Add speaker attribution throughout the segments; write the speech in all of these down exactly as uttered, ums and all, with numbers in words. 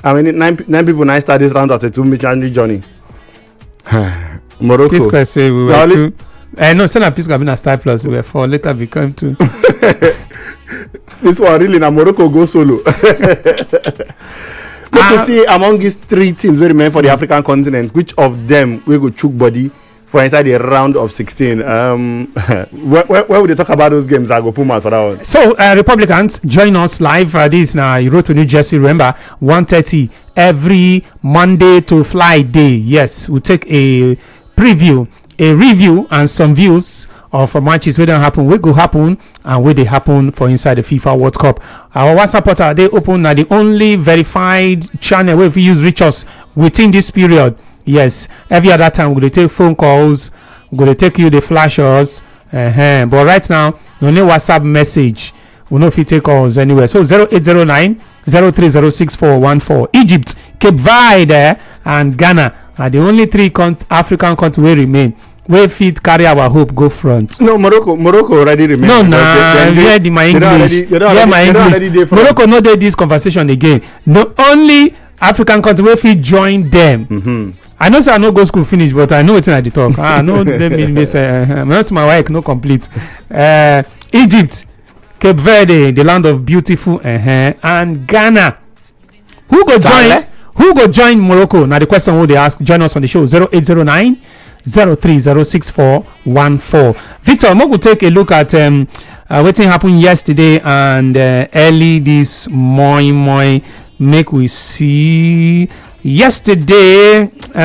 Speaker 1: I mean, nine nine people nine start this round of the two missionary journey. Morocco.
Speaker 2: P Square say we were
Speaker 1: only,
Speaker 2: two. Uh, no, Senna P Square been a star plus. We were four. Later become two.
Speaker 1: This one really na Morocco go solo. Let uh, us see among these three teams we remain for the African continent, which of them we go chook body for inside the round of sixteen. Um, when, when we talk about those games, I go put my for that one.
Speaker 2: So, uh, Republicans, join us live. Uh, this is now you wrote to New Jersey. Remember, one thirty every Monday to Friday. Yes, we take a preview, a review, and some views of uh, matches where they happen, where go happen, and where they happen for inside the FIFA World Cup. Our WhatsApp portal they open are the only verified channel where if you use reach us within this period. Yes, every other time we're going to take phone calls, we're going to take you the flashers, uh-huh. But right now, only WhatsApp message. We know if you take calls anywhere. So zero eight zero nine, zero three zero six four one four. Egypt, Cape Verde, and Ghana are the only three con- African countries where remain. Where fit carry our hope go front.
Speaker 1: No, Morocco, Morocco already remain.
Speaker 2: No, nah, hear the my English. Hear my English. Morocco no dey this conversation again. No, only African country where fit join them.
Speaker 1: Mm-hmm.
Speaker 2: I know say I no go school finish, but I know wetin I dey talk. Ah, no, let me miss. Uh, not my wife no complete. Uh, Egypt, Cape Verde, the land of beautiful, uh-huh, and Ghana. Who go join? Chale? Who go join Morocco? Now the question who they ask. Join us on the show zero eight zero nine, zero three zero six four one four. Victor, I'm going to take a look at um, uh, what happened yesterday and uh, early this morning. morning. Make we see. Yesterday,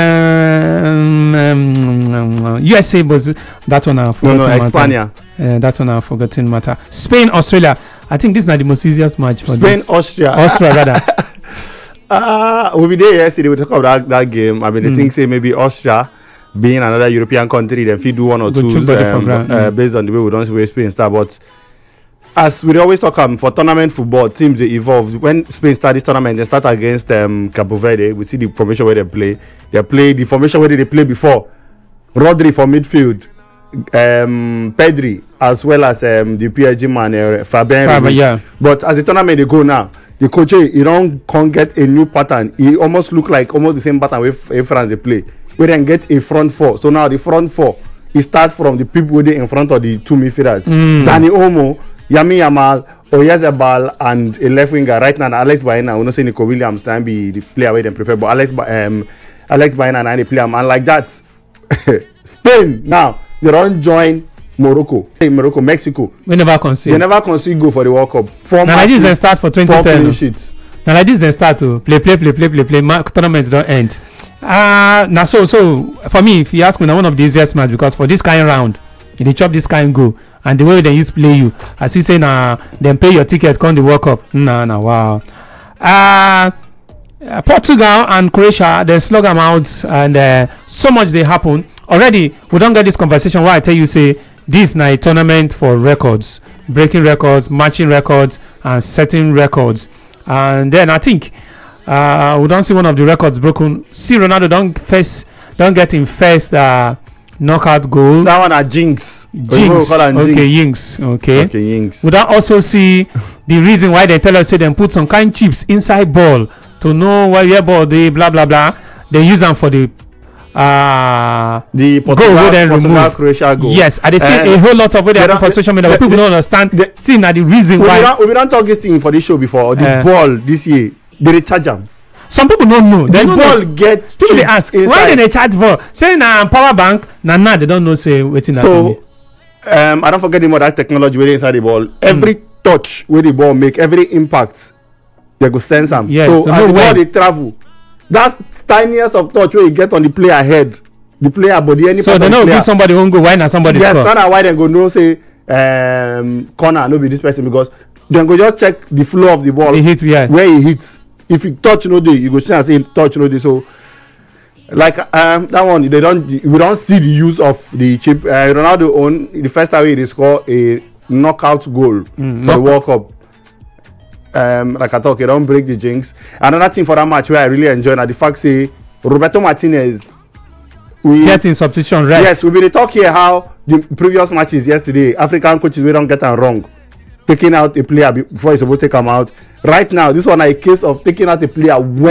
Speaker 2: um, um, U S A was that one. I forgotten
Speaker 1: no, no,
Speaker 2: matter. Uh, that one I forgotten matter. Spain, Australia. I think this is not the most easiest match for
Speaker 1: Spain,
Speaker 2: this.
Speaker 1: Austria.
Speaker 2: Austria, rather.
Speaker 1: Uh, we'll be there yesterday. We talk about that, that game. I mean, the
Speaker 2: Mm.
Speaker 1: thing say maybe Austria, being another European country, then feed do one or
Speaker 2: Go
Speaker 1: two
Speaker 2: choose body for
Speaker 1: um,
Speaker 2: ground,
Speaker 1: uh,
Speaker 2: mm.
Speaker 1: based on the way we don't see where Spain start. But as we always talk um, for tournament football, teams they evolve. When Spain start this tournament, they start against um, Cabo Verde. We see the formation where they play. They play the formation where they play before. Rodri for midfield, um, Pedri as well as um, the P S G man uh, Fabien.
Speaker 2: Fab, yeah.
Speaker 1: But as the tournament they go now, the coach he don't can't get a new pattern. He almost look like almost the same pattern with France they play. We then get a front four. So now the front four it starts from the people who in front of the two midfielders.
Speaker 2: Mm.
Speaker 1: Dani Olmo, Yami Yamal, Oyarzabal, and a left winger. Right now, Alex Baena. We not say Nico Williams can be the player we them prefer, but Alex um Alex Baena and the player and like that. Spain now they don't join Morocco. Hey, Morocco, Mexico.
Speaker 2: We never concede.
Speaker 1: They never concede go for the World Cup. Four
Speaker 2: now like this they start for twenty ten. Now like this they start to play, play, play, play, play, play. Ma- tournaments don't end. Ah, uh, now so so for me, if you ask me, now one of the easiest match because for this kind of round, if they chop this kind go and the way they use play you, as you say now, then pay your ticket, come the World Cup. Nah, nah, wow. Ah. Uh, Uh, Portugal and Croatia they slug them out and uh, so much they happen already. We don't get this conversation where I tell you say this na a tournament for records, breaking records, matching records, and setting records. And then I think uh, we don't see one of the records broken. See Ronaldo don't first don't get in first uh, knockout goal.
Speaker 1: That one are jinx.
Speaker 2: Jinx. Okay, jinx. Okay.
Speaker 1: Okay, jinx.
Speaker 2: We don't also see the reason why they tell us say them put some kind chips inside ball. To know where your ball they blah blah blah, they use them for the uh
Speaker 1: the Portugal,
Speaker 2: goal then
Speaker 1: Portugal Croatia goal.
Speaker 2: Yes, I they see
Speaker 1: uh,
Speaker 2: a whole lot of way they for social media. People don't understand. They, see now the reason
Speaker 1: we
Speaker 2: why.
Speaker 1: Don't, we don't talk this thing for this show before. The uh, ball this year they recharge them.
Speaker 2: Some people don't know. They
Speaker 1: the
Speaker 2: don't
Speaker 1: ball
Speaker 2: know.
Speaker 1: get
Speaker 2: people they ask inside. Why they charge ball? Say na power bank. Nah nah they don't know. Say waiting.
Speaker 1: So um I don't forget the more that technology where inside the ball. Mm. Every touch where the ball make, every impact. They go sense them.
Speaker 2: Yes,
Speaker 1: so
Speaker 2: so
Speaker 1: as
Speaker 2: no
Speaker 1: the
Speaker 2: way.
Speaker 1: ball they travel, that's tiniest of touch where you get on the player head, the player body. Any
Speaker 2: so they know give somebody won't go. Why not somebody
Speaker 1: yes,
Speaker 2: score?
Speaker 1: Yes, that's why they go no say um, corner no be this person because they go just check the flow of the ball.
Speaker 2: He hit yeah.
Speaker 1: Where he hits. If you touch no day, you go see and say touch no day. So like um that one they don't we don't see the use of the chip. Uh, Ronaldo own the first time he score a knockout goal
Speaker 2: mm,
Speaker 1: for
Speaker 2: knock-
Speaker 1: the World Cup. Um, like I talk, you don't break the jinx. Another thing for that match where I really enjoy now the fact say Roberto Martinez
Speaker 2: we get in substitution rest.
Speaker 1: Yes, we've been talk here how the previous matches yesterday African coaches we don't get them wrong, taking out a player before he's supposed to take him out. Right now, this one is a case of taking out a player when